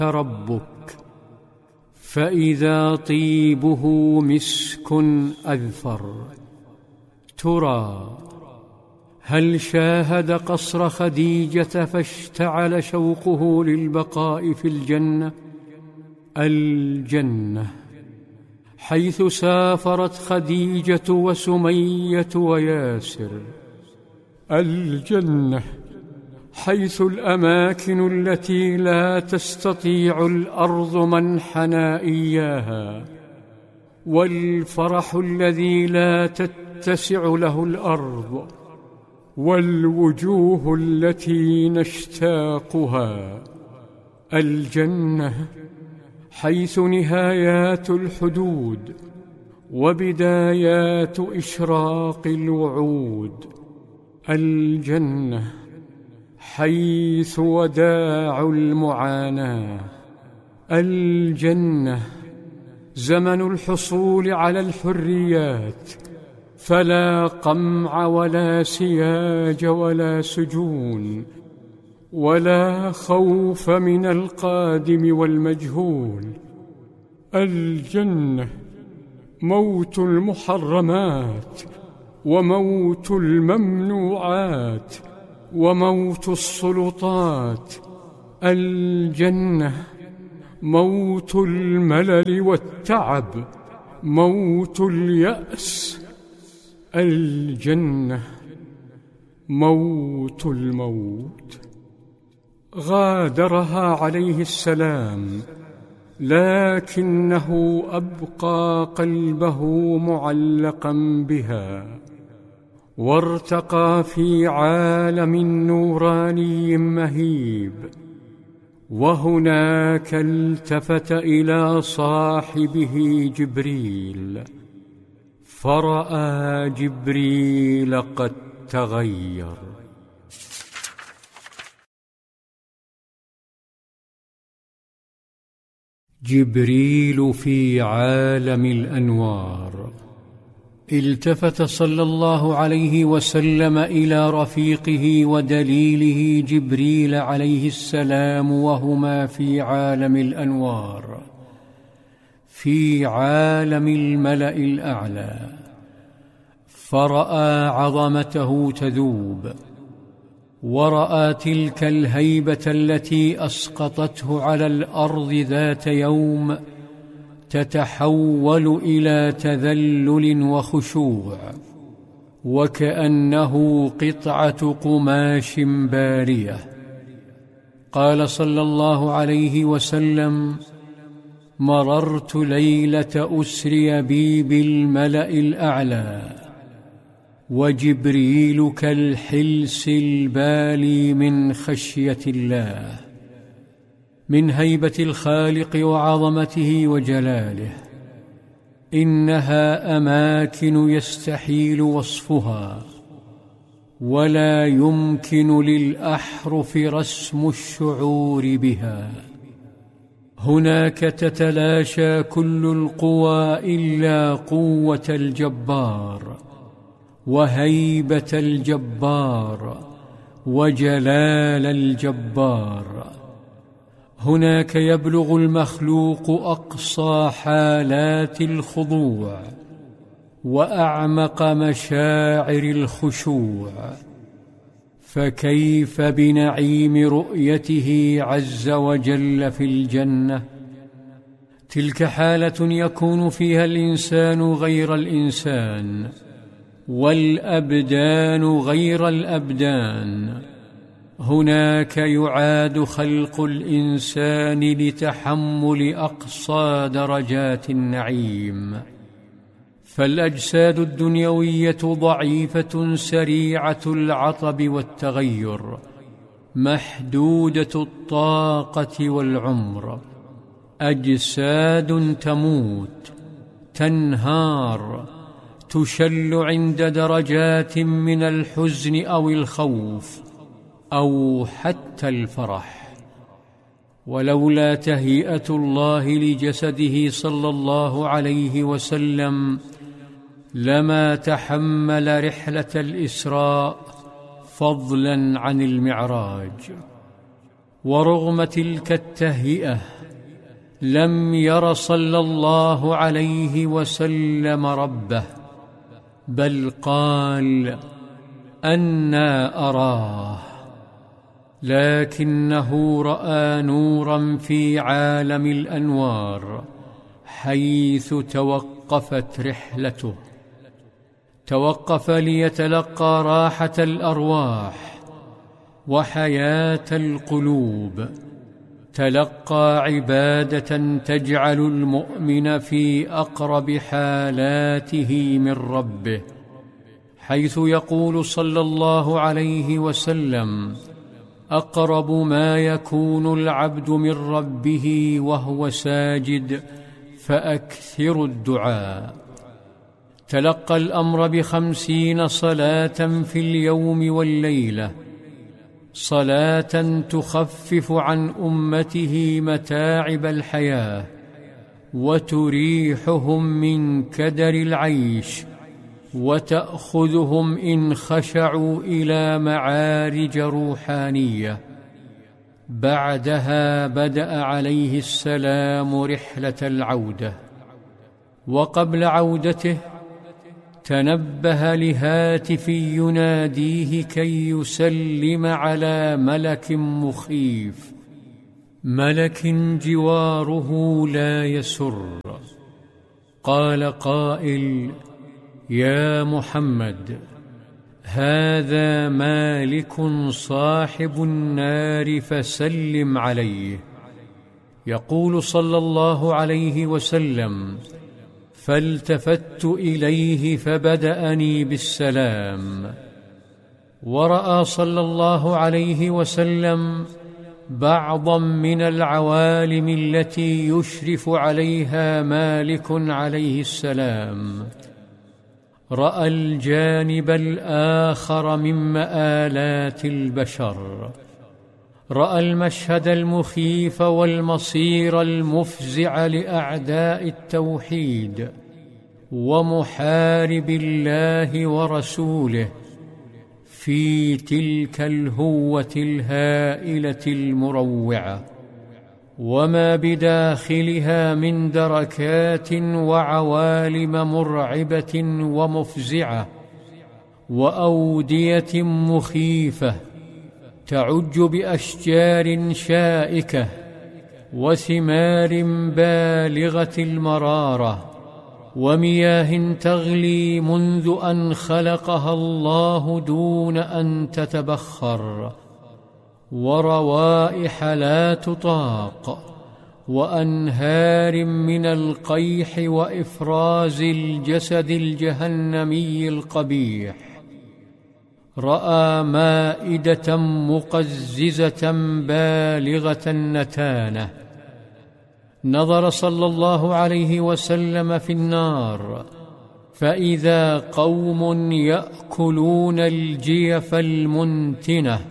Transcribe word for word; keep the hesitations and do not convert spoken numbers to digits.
ربك، فإذا طيبه مسك أذفر. ترى هل شاهد قصر خديجة فاشتعل شوقه للبقاء في الجنة؟ الجنة حيث سافرت خديجة وسمية وياسر. الجنة حيث الأماكن التي لا تستطيع الأرض منحنا إياها، والفرح الذي لا تتسع له الأرض، والوجوه التي نشتاقها. الجنة حيث نهايات الحدود وبدايات إشراق الوعود. الجنة حيث وداع المعاناة. الجنة زمن الحصول على الحريات، فلا قمع ولا سياج ولا سجون، ولا خوف من القادم والمجهول. الجنة موت المحرمات، وموت الممنوعات، وموت السلطات. الجنة موت الملل والتعب، موت اليأس. الجنة موت الموت. غادرها عليه السلام، لكنه أبقى قلبه معلقا بها، وارتقى في عالم نوراني مهيب. وهناك التفت إلى صاحبه جبريل، فرأى جبريل قد تغير. جبريل في عالم الأنوار. التفت صلى الله عليه وسلم إلى رفيقه ودليله جبريل عليه السلام، وهما في عالم الأنوار، في عالم الملأ الأعلى، فرأى عظمته تذوب، ورأى تلك الهيبة التي أسقطته على الأرض ذات يوم تتحول إلى تذلل وخشوع، وكأنه قطعة قماش بارية. قال صلى الله عليه وسلم: مررت ليلة أسري بي بالملأ الأعلى، وجبريل كالحلس البالي من خشية الله، من هيبة الخالق وعظمته وجلاله. إنها أماكن يستحيل وصفها، ولا يمكن للأحرف رسم الشعور بها. هناك تتلاشى كل القوى إلا قوة الجبار، وهيبة الجبار، وجلال الجبار. هناك يبلغ المخلوق أقصى حالات الخضوع، وأعمق مشاعر الخشوع. فكيف بنعيم رؤيته عز وجل في الجنة؟ تلك حالة يكون فيها الإنسان غير الإنسان، والأبدان غير الأبدان. هناك يعاد خلق الإنسان لتحمل أقصى درجات النعيم. فالأجساد الدنيوية ضعيفة سريعة العطب والتغير، محدودة الطاقة والعمر. أجساد تموت، تنهار، تشل عند درجات من الحزن أو الخوف أو حتى الفرح. ولولا تهيئة الله لجسده صلى الله عليه وسلم لما تحمل رحلة الإسراء، فضلا عن المعراج. ورغم تلك التهيئة لم ير صلى الله عليه وسلم ربه، بل قال: أنى أراه، لكنه رأى نورا في عالم الأنوار حيث توقفت رحلته. توقف ليتلقى راحة الأرواح وحياة القلوب، تلقى عبادة تجعل المؤمن في أقرب حالاته من ربه، حيث يقول صلى الله عليه وسلم: أقرب ما يكون العبد من ربه وهو ساجد فأكثر الدعاء. تلقى الأمر بخمسين صلاة في اليوم والليلة، صلاة تخفف عن أمته متاعب الحياة وتريحهم من كدر العيش، وتأخذهم إن خشعوا إلى معارج روحانية. بعدها بدأ عليه السلام رحلة العودة، وقبل عودته تنبه لهاتف يناديه كي يسلم على ملك مخيف، ملك جواره لا يسر. قال قائل: يا محمد، هذا مالك صاحب النار فسلم عليه. يقول صلى الله عليه وسلم: فالتفت إليه فبدأني بالسلام. ورأى صلى الله عليه وسلم بعضا من العوالم التي يشرف عليها مالك عليه السلام. رأى الجانب الآخر من مآلات البشر، رأى المشهد المخيف والمصير المفزع لأعداء التوحيد ومحارب الله ورسوله في تلك الهوة الهائلة المروعة، وما بداخلها من دركات وعوالم مرعبة ومفزعة وأودية مخيفة تعج بأشجار شائكة وثمار بالغة المرارة ومياه تغلي منذ أن خلقها الله دون أن تتبخر، وروائح لا تطاق، وأنهار من القيح وإفراز الجسد الجهنمي القبيح. رأى مائدة مقززة بالغة النتانة. نظر صلى الله عليه وسلم في النار فإذا قوم يأكلون الجيف المنتنة